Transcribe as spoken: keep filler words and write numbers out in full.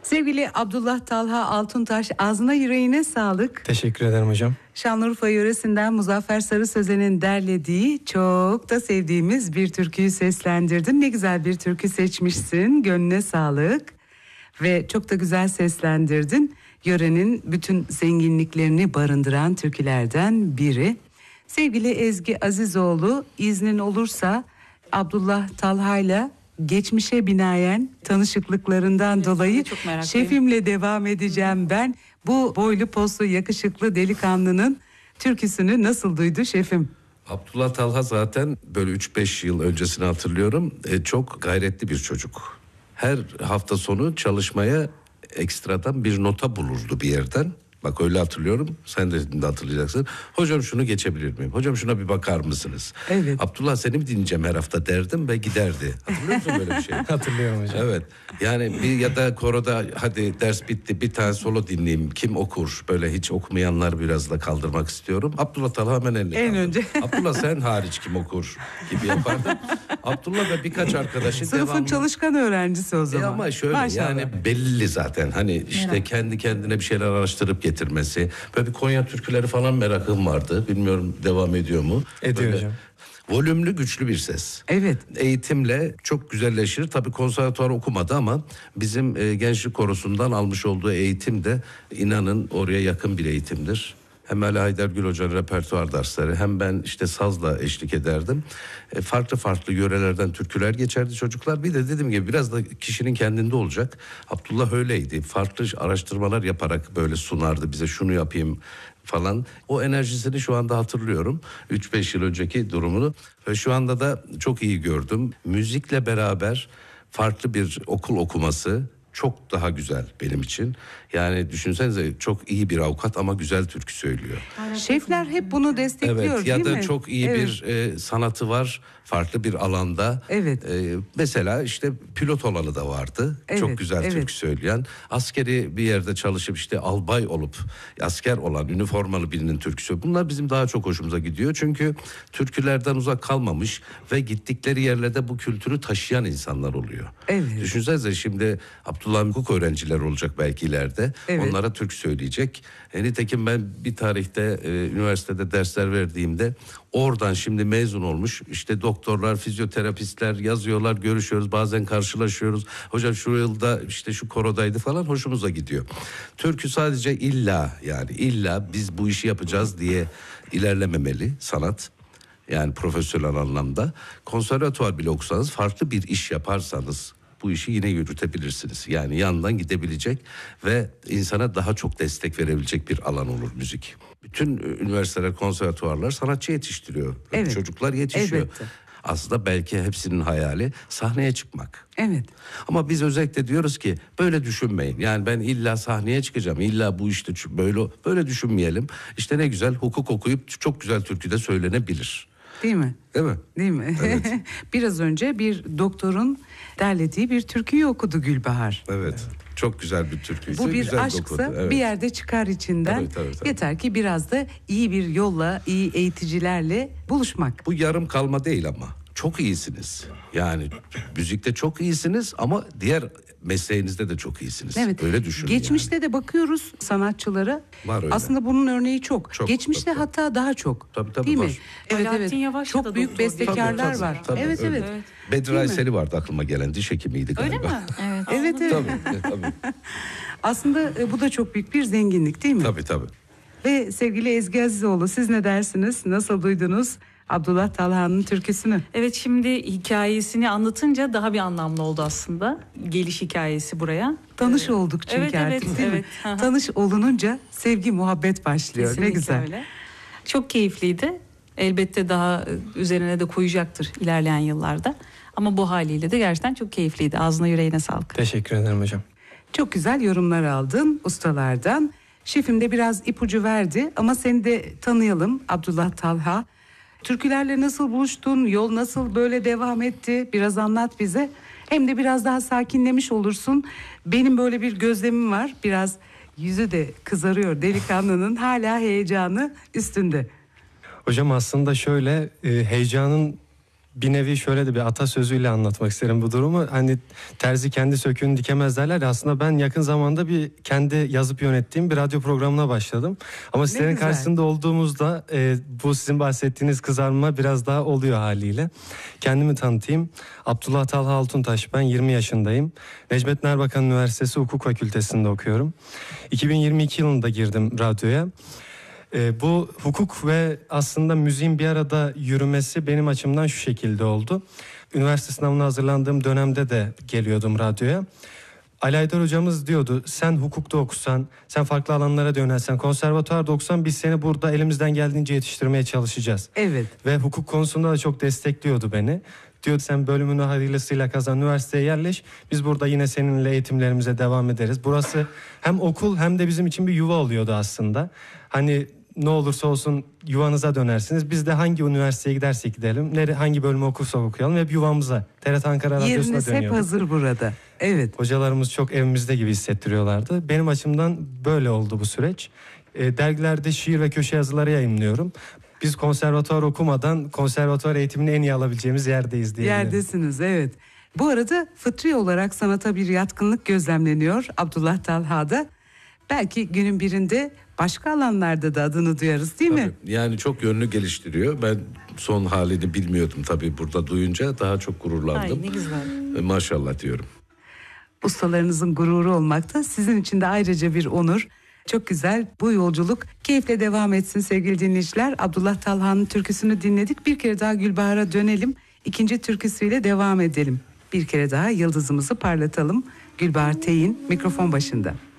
Sevgili Abdullah Talha Altuntaş, ağzına yüreğine sağlık. Teşekkür ederim hocam. Şanlıurfa yöresinden Muzaffer Sarı Sözen'in derlediği, çok da sevdiğimiz bir türküyü seslendirdin. Ne güzel bir türkü seçmişsin, gönlüne sağlık. Ve çok da güzel seslendirdin. Yörenin bütün zenginliklerini barındıran türkülerden biri. Sevgili Ezgi Azizoğlu, iznin olursa Abdullah Talha'yla geçmişe binaen tanışıklıklarından evet, dolayı şefimle devam edeceğim ben. Bu boylu poslu yakışıklı delikanlının türküsünü nasıl duydu şefim? Abdullah Talha zaten böyle üç beş yıl öncesini hatırlıyorum. E, çok gayretli bir çocuk. Her hafta sonu çalışmaya ekstradan bir nota bulurdu bir yerden. Bak öyle hatırlıyorum. Sen de, de hatırlayacaksın. Hocam şunu geçebilir miyim? Hocam şuna bir bakar mısınız? Evet. Abdullah seni mi dinleyeceğim her hafta derdim ve giderdi. Hatırlıyor musun böyle bir şey? Hatırlıyorum hocam. Evet. Yani bir ya da koroda hadi ders bitti bir tane solo dinleyeyim. Kim okur? Böyle hiç okumayanlar biraz da kaldırmak istiyorum. Abdullah Talha hemen elini En kaldır. önce. Abdullah sen hariç kim okur gibi yapardı. Abdullah ve birkaç arkadaşı Sınıfın devamlı... çalışkan öğrencisi o zaman. E ama şöyle Maşallah. yani belli zaten hani işte Merak. kendi kendine bir şeyler araştırıp getirmesi. Böyle bir Konya türküleri falan merakım vardı. Bilmiyorum devam ediyor mu? Ediyor Böyle hocam. volümlü güçlü bir ses. Evet. Eğitimle çok güzelleşir. Tabii konservatuvar okumadı ama bizim e, gençlik korosundan almış olduğu eğitim de inanın oraya yakın bir eğitimdir. Hem Ali Haydargül Hoca'nın repertuar dersleri hem ben işte sazla eşlik ederdim. E, farklı farklı yörelerden türküler geçerdi çocuklar. Bir de dediğim gibi biraz da kişinin kendinde olacak. Abdullah öyleydi. Farklı araştırmalar yaparak böyle sunardı bize şunu yapayım falan. O enerjisini şu anda hatırlıyorum. üç beş yıl önceki durumunu ve şu anda da çok iyi gördüm. Müzikle beraber farklı bir okul okuması çok daha güzel benim için. Yani düşünsenize çok iyi bir avukat ama güzel türkü söylüyor. Şefler hep bunu destekliyor evet, değil ya mi? da çok iyi evet. bir e, sanatı var farklı bir alanda. Evet. E, mesela işte pilot olanı da vardı. Evet, çok güzel evet. türkü söyleyen. Askeri bir yerde çalışıp işte albay olup asker olan üniformalı birinin türküsü. Bunlar bizim daha çok hoşumuza gidiyor. Çünkü türkülerden uzak kalmamış ve gittikleri yerlerde bu kültürü taşıyan insanlar oluyor. Evet. Düşünsenize şimdi Abdullah hukuk öğrenciler olacak belki ileride. Evet. Onlara türkü söyleyecek. E, nitekim ben bir tarihte e, üniversitede dersler verdiğimde oradan şimdi mezun olmuş işte doktorlar, fizyoterapistler yazıyorlar, görüşüyoruz, bazen karşılaşıyoruz. Hocam şu yılda işte şu korodaydı falan, hoşumuza gidiyor. Türkü sadece illa yani illa biz bu işi yapacağız diye ilerlememeli sanat. Yani profesyonel anlamda. Konservatuvar bile okusanız, farklı bir iş yaparsanız bu işi yine yürütebilirsiniz. Yani yandan gidebilecek ve insana daha çok destek verebilecek bir alan olur müzik. Bütün üniversiteler, konservatuvarlar sanatçı yetiştiriyor. Evet. Çocuklar yetişiyor. Elbette. Aslında belki hepsinin hayali sahneye çıkmak. Evet. Ama biz özellikle diyoruz ki böyle düşünmeyin. Yani ben illa sahneye çıkacağım, illa bu işte böyle böyle düşünmeyelim. İşte ne güzel hukuk okuyup çok güzel türkü de söylenebilir. Değil mi? Değil mi? Değil mi? Evet. Biraz önce bir doktorun derlediği bir türküyü okudu Gülbahar. Evet. Çok güzel bir türküydü. Bu bir güzel aşksa dokudu. Evet. bir yerde çıkar içinden. Tabii, tabii, tabii. Yeter ki biraz da iyi bir yolla, iyi eğiticilerle buluşmak. Bu yarım kalma değil ama. Çok iyisiniz. Yani müzikte çok iyisiniz ama diğer mesleğinizde de çok iyisiniz. Evet. Öyle düşünün. Geçmişte yani. de bakıyoruz sanatçılara. Var öyle. Aslında bunun örneği çok. Çok, Geçmişte tabii, tabii. hatta daha çok. Tabii, tabii, Değil var. mi? Evet Alaaddin evet. Yavaş'ta Çok da büyük doktor bestekarlar Tabii, tabii, var. tabii, evet öyle. evet. Evet. Bedri Değil mi? Ayseli vardı aklıma gelen. Diş hekimiydi galiba. Öyle mi? Evet. Evet evet. Tabii, tabii. Aslında e, bu da çok büyük bir zenginlik değil mi? Tabii tabii. Ve sevgili Ezgi Azizoğlu, siz ne dersiniz? Nasıl duydunuz Abdullah Talha'nın türküsünü? Evet, şimdi hikayesini anlatınca daha bir anlamlı oldu aslında. Geliş hikayesi buraya. Tanış Ee, olduk çünkü evet, artık evet, değil evet. mi? Hı hı. Tanış olununca sevgi, muhabbet başlıyor. Kesinlikle ne güzel. öyle. Çok keyifliydi. Elbette daha üzerine de koyacaktır ilerleyen yıllarda. Ama bu haliyle de gerçekten çok keyifliydi. Ağzına yüreğine sağlık. Teşekkür ederim hocam. Çok güzel yorumlar aldın ustalardan. Şefim de biraz ipucu verdi ama seni de tanıyalım Abdullah Talha. Türkülerle nasıl buluştun? Yol nasıl böyle devam etti? Biraz anlat bize. Hem de biraz daha sakinlemiş olursun. Benim böyle bir gözlemim var. Biraz yüzü de kızarıyor delikanlının, hala heyecanı üstünde. Hocam aslında şöyle e, heyecanın bir nevi şöyle de bir atasözüyle anlatmak isterim bu durumu. Hani terzi kendi söküğünü dikemez derler ya, aslında ben yakın zamanda bir kendi yazıp yönettiğim bir radyo programına başladım. Ama sizlerin güzel. karşısında olduğumuzda e, bu sizin bahsettiğiniz kızarma biraz daha oluyor haliyle. Kendimi tanıtayım. Abdullah Talha Altuntaş, ben yirmi yaşındayım. Necmettin Erbakan Üniversitesi Hukuk Fakültesi'nde okuyorum. iki bin yirmi iki yılında girdim radyoya. E, bu hukuk ve aslında müziğin bir arada yürümesi benim açımdan şu şekilde oldu. Üniversite sınavına hazırlandığım dönemde de geliyordum radyoya. Ali Aydar hocamız diyordu, sen hukukta okusan, sen farklı alanlara da yönelsen, konservatuvarda okusan biz seni burada elimizden geldiğince yetiştirmeye çalışacağız. Evet. Ve hukuk konusunda da çok destekliyordu beni. Diyordu sen bölümünü hayırlısıyla kazan, üniversiteye yerleş. Biz burada yine seninle eğitimlerimize devam ederiz. Burası hem okul hem de bizim için bir yuva oluyordu aslında. Hani ne olursa olsun yuvanıza dönersiniz. Biz de hangi üniversiteye gidersek gidelim, nere, hangi bölümü okursak okuyalım, hep yuvamıza, T R T Ankara Radyosu'na Yeriniz dönüyorduk. hep hazır burada. Evet. Hocalarımız çok evimizde gibi hissettiriyorlardı. Benim açımdan böyle oldu bu süreç. E, dergilerde şiir ve köşe yazıları yayımlıyorum. Biz konservatuvar okumadan konservatuvar eğitimini en iyi alabileceğimiz yerdeyiz diye. Yerdesiniz, evet. Bu arada fıtri olarak sanata bir yatkınlık gözlemleniyor Abdullah Talha'da. Belki günün birinde başka alanlarda da adını duyarız, değil mi? Tabii, yani çok yönlü geliştiriyor. Ben son halini bilmiyordum tabii, burada duyunca daha çok gururlandım. Ay ne güzel. E, Maşallah diyorum. Ustalarınızın gururu olmak da sizin için de ayrıca bir onur. Çok güzel, bu yolculuk keyifle devam etsin sevgili dinleyiciler. Abdullah Talha'nın türküsünü dinledik. Bir kere daha Gülbahar'a dönelim. İkinci türküsüyle devam edelim. Bir kere daha yıldızımızı parlatalım. Gülbahar Teyin mikrofon başında.